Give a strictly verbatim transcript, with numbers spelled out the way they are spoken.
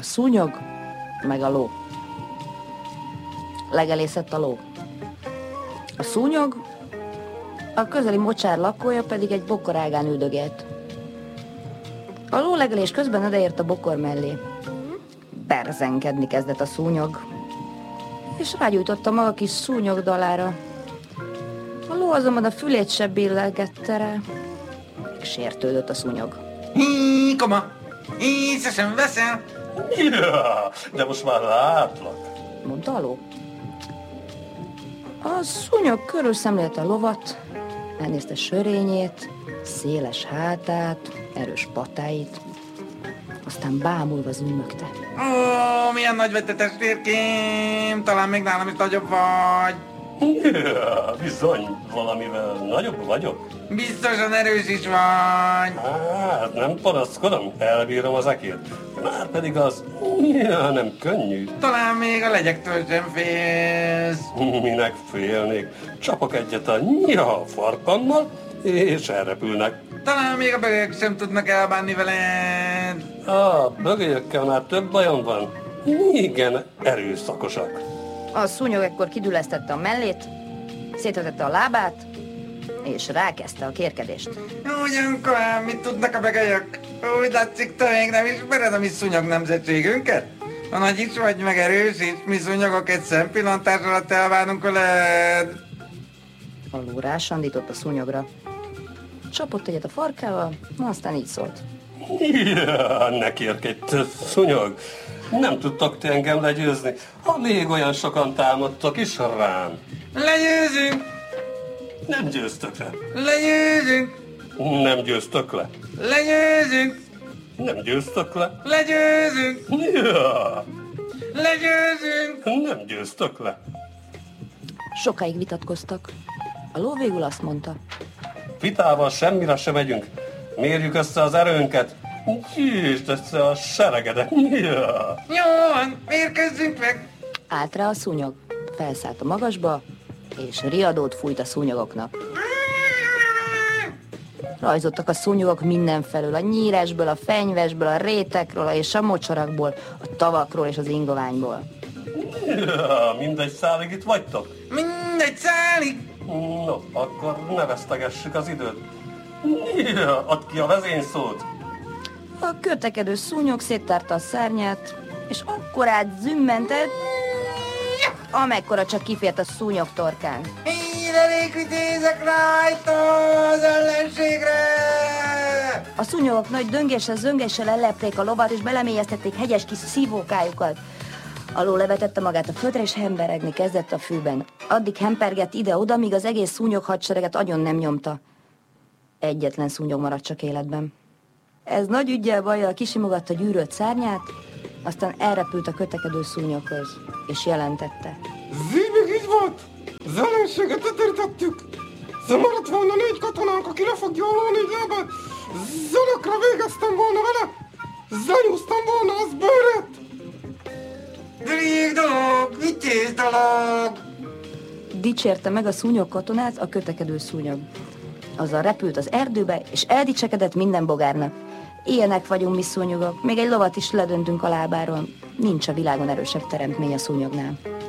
A szúnyog, meg a ló. Legelészett a ló. A szúnyog, a közeli mocsár lakója pedig egy bokor ágán üldögélt. A ló legelés közben odaért a bokor mellé. Berzenkedni kezdett a szúnyog, és rágyújtotta maga kis szúnyog dalára. A ló azonban a fülét se billegette rá. Sértődött a szúnyog. Hí, koma! Észre sem veszel? Ja, de most már látlak, mondta a ló. A szúnyog körül szemlélte a lovat, elnézte sörényét, széles hátát, erős patáit, aztán bámulva zümmögte. Ó, milyen nagy vagy te testvérkém! Talán még nálam is nagyobb vagy. Ja, bizony, valamivel nagyobb vagyok. Biztosan erős is vagy. Hát nem panaszkodom, elbírom az ekét. Már pedig az, ja, nem könnyű. Talán még a legyektől sem félsz. Minek félnék? Csapok egyet a ja farkannal, és elrepülnek. Talán még a bögök sem tudnak elbánni veled. A bögölyökkel már több bajom van. Igen, erőszakosak. A szúnyog ekkor kidülesztette a mellét, szétvetette a lábát, és rákezdte a kérkedést. Ugyankor, mit tudnak a bögölyök? Úgy látszik, te még nem ismered a mi szúnyog nemzetségünket? Ha nagy is vagy, meg erős is, mi szúnyogok egy szempillantás alatt elválunk veled. A ló rásandított a szúnyogra. Csapott egyet a farkával, aztán így szólt. Ja, ne kérkedj, szúnyog. Nem tudtok ti engem legyőzni, ha még olyan sokan támadtok is rám. Legyőzünk! Nem győztök le. Legyőzünk! Nem győztök le. Legyőzünk! Nem győztök le. Legyőzünk! Ja, Legyőzünk! nem győztök le. Sokáig vitatkoztak. A ló végül azt mondta. Vitával semmire sem megyünk. Mérjük össze az erőnket. Gyűjtsd össze a seregedet. Ja. Jó van, mérkőzzünk meg! Állt rá a szúnyog, felszállt a magasba, és riadót fújt a szúnyogoknak. Rajzottak a szúnyogok mindenfelől, a nyíresből, a fenyvesből, a rétekről és a mocsarakból, a tavakról és az ingoványból. Ja, mindegy szálig itt vagytok. Mindegy szálig! No, akkor ne vesztegessük az időt. Ja, add ki a vezényszót. A kötekedő szúnyog széttárta a szárnyát, és akkorát zümmentett, amekkora csak kifért a szúnyog torkán. Én elég vitézek rajta az ellenségre! A szúnyogok nagy döngéssel, zöngéssel ellepték a lovat, és belemélyeztették hegyes kis szívókájukat. A ló levetette magát a földre, és hemberegni kezdett a fűben. Addig hempergett ide-oda, míg az egész szúnyog hadsereget agyon nem nyomta. Egyetlen szúnyog maradt csak életben. Ez nagy üggyel bajjal kisimogatta gyűrött szárnyát, aztán elrepült a kötekedő szúnyoghoz, és jelentette. Zébig így volt! Az ellenséget leterítettük! Maradt volna négy katonánk, aki le fogja alulni lábát! Zölökre végeztem volna vele! Zanyúztam volna az bőrét! Dríg dolog, vitéz dolog! Dicsérte meg a szúnyog katonát a kötekedő szúnyog. Azzal repült az erdőbe, és eldicsekedett minden bogárnak. Ilyenek vagyunk mi szúnyogok, még egy lovat is ledöntünk a lábáról. Nincs a világon erősebb teremtmény a szúnyognál.